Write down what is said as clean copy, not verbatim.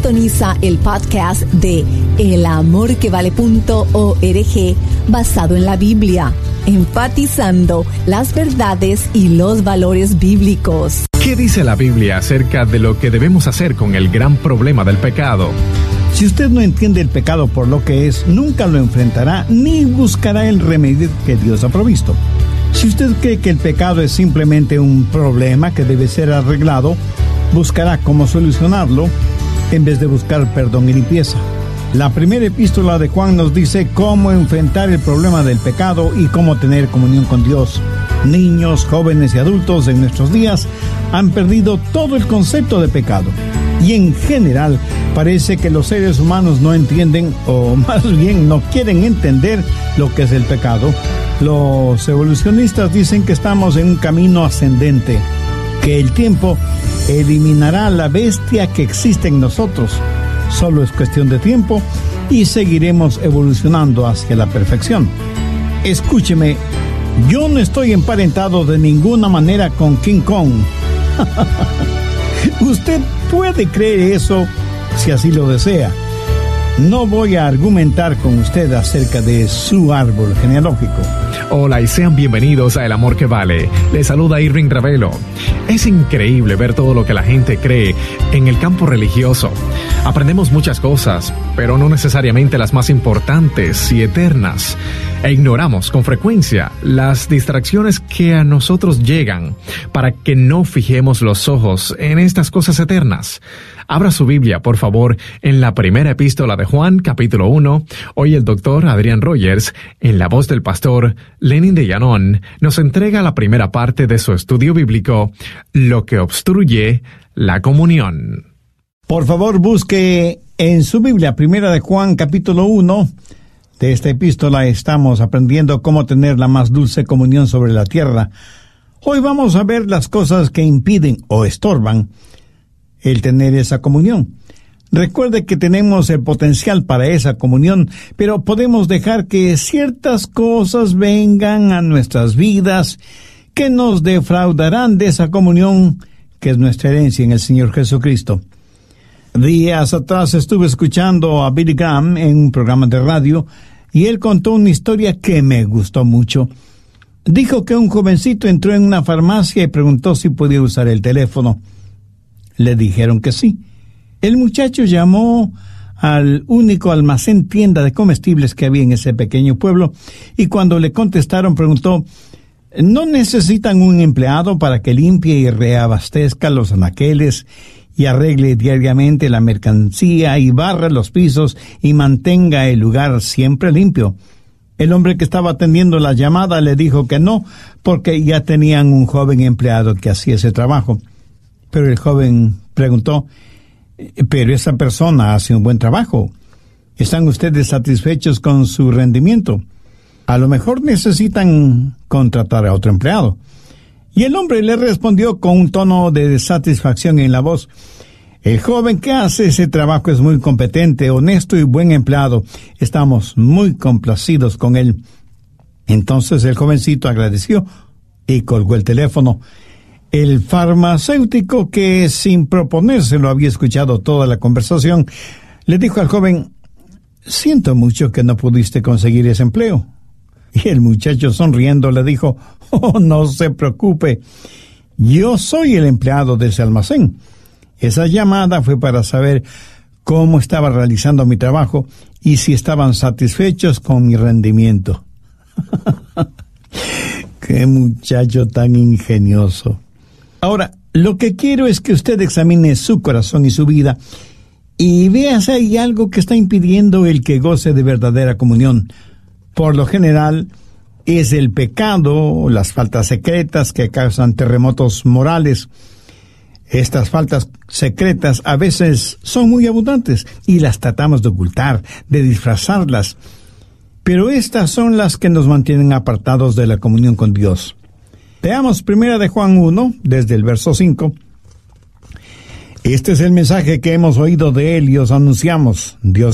Sintoniza el podcast de elamorquevale.org basado en la Biblia, enfatizando las verdades y los valores bíblicos. ¿Qué dice la Biblia acerca de lo que debemos hacer con el gran problema del pecado? Si usted no entiende el pecado por lo que es, nunca lo enfrentará ni buscará el remedio que Dios ha provisto. Si usted cree que el pecado es simplemente un problema que debe ser arreglado, buscará cómo solucionarlo en vez de buscar perdón y limpieza. La primera epístola de Juan nos dice cómo enfrentar el problema del pecado y cómo tener comunión con Dios. Niños, jóvenes y adultos en nuestros días han perdido todo el concepto de pecado. Y en general parece que los seres humanos no entienden, o más bien no quieren entender lo que es el pecado. Los evolucionistas dicen que estamos en un camino ascendente, que el tiempo eliminará la bestia que existe en nosotros. Solo es cuestión de tiempo y seguiremos evolucionando hacia la perfección. Escúcheme, yo no estoy emparentado de ninguna manera con King Kong. Usted puede creer eso si así lo desea. No voy a argumentar con usted acerca de su árbol genealógico. Hola y sean bienvenidos a El Amor que Vale. Les saluda Irving Ravelo. Es increíble ver todo lo que la gente cree en el campo religioso. Aprendemos muchas cosas, pero no necesariamente las más importantes y eternas. E ignoramos con frecuencia las distracciones que a nosotros llegan para que no fijemos los ojos en estas cosas eternas. Abra su Biblia, por favor, en la primera epístola de Juan, capítulo 1. Hoy el doctor Adrián Rogers, en la voz del pastor Lenin de Llanón, nos entrega la primera parte de su estudio bíblico, Lo que obstruye la comunión. Por favor, busque en su Biblia, primera de Juan, capítulo 1. De esta epístola estamos aprendiendo cómo tener la más dulce comunión sobre la tierra. Hoy vamos a ver las cosas que impiden o estorban el tener esa comunión. Recuerde que tenemos el potencial para esa comunión, pero podemos dejar que ciertas cosas vengan a nuestras vidas que nos defraudarán de esa comunión que es nuestra herencia en el Señor Jesucristo. Días atrás estuve escuchando a Billy Graham en un programa de radio y él contó una historia que me gustó mucho. Dijo que un jovencito entró en una farmacia y preguntó si podía usar el teléfono. Le dijeron que sí. El muchacho llamó al único almacén tienda de comestibles que había en ese pequeño pueblo y cuando le contestaron preguntó, ¿no necesitan un empleado para que limpie y reabastezca los anaqueles y arregle diariamente la mercancía y barra los pisos y mantenga el lugar siempre limpio? El hombre que estaba atendiendo la llamada le dijo que no, porque ya tenían un joven empleado que hacía ese trabajo. Pero el joven preguntó, pero esa persona hace un buen trabajo. ¿Están ustedes satisfechos con su rendimiento? A lo mejor necesitan contratar a otro empleado. Y el hombre le respondió con un tono de satisfacción en la voz, el joven que hace ese trabajo es muy competente, honesto y buen empleado. Estamos muy complacidos con él. Entonces el jovencito agradeció y colgó el teléfono. El farmacéutico, que sin proponérselo había escuchado toda la conversación, le dijo al joven, siento mucho que no pudiste conseguir ese empleo. Y el muchacho sonriendo le dijo, oh, no se preocupe, yo soy el empleado de ese almacén. Esa llamada fue para saber cómo estaba realizando mi trabajo y si estaban satisfechos con mi rendimiento. ¡Qué muchacho tan ingenioso! Ahora, lo que quiero es que usted examine su corazón y su vida y vea si hay algo que está impidiendo el que goce de verdadera comunión. Por lo general, es el pecado, las faltas secretas que causan terremotos morales. Estas faltas secretas a veces son muy abundantes y las tratamos de ocultar, de disfrazarlas. Pero estas son las que nos mantienen apartados de la comunión con Dios. Veamos primera de Juan 1, desde el verso 5. Este es el mensaje que hemos oído de él y os anunciamos. Dios